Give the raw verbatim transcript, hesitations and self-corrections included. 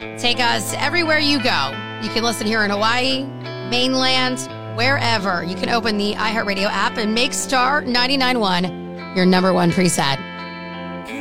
Take us everywhere you go. You can listen here in Hawaii, mainland, wherever. You can open the iHeartRadio app and make Star ninety-nine point one your number one preset.